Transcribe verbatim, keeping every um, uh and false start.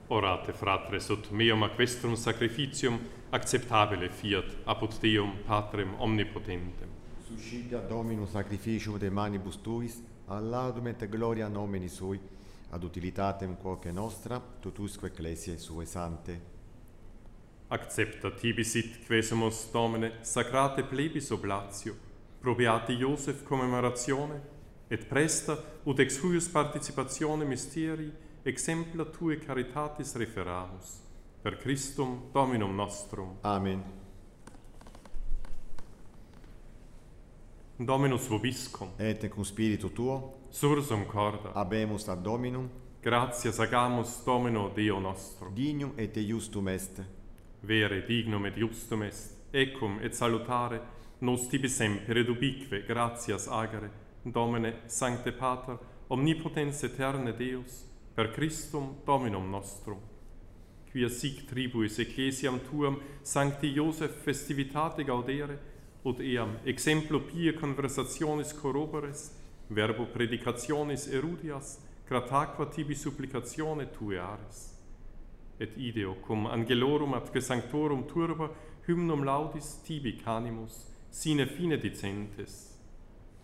Orate, fratres, ut meum ac vestrum sacrificium acceptabile fiat apud Deum Patrem omnipotentem. Suscipia Dominus sacrificium de manibus tuis, ad laudum et gloria nomini sui, ad utilitatem quoque nostra, totusque ecclesiae sue sante. Accepta tibi sit quesumus, Domine, sacrate plebis oblatio, probeati Iosef commemoratione, et presta ut ex huius participatione mysterii exempla tue caritatis referamus. Per Christum Dominum nostrum. Amen. Dominus vobiscum. Et cum spiritu tuo, Sursum corda. habemus ad Dominum, Gratias agamus Domino Deo nostro. dignum et justum est. Vere dignum et justum est, ecum et salutare, nos tibi semper et ubique gratias agere, Domine, Sancte Pater, omnipotens eterne Deus, per Christum Dominum nostrum. Quia sic tribuis ecclesiam tuam Sancti Iosef festivitate gaudere, ut eam exemplo pie conversationis corroboris, verbo predicationis erudias, grataque tibi supplicatione tue aris. Et ideo cum angelorum ad sanctorum turba hymnum laudis tibi canimus, sine fine dicentes.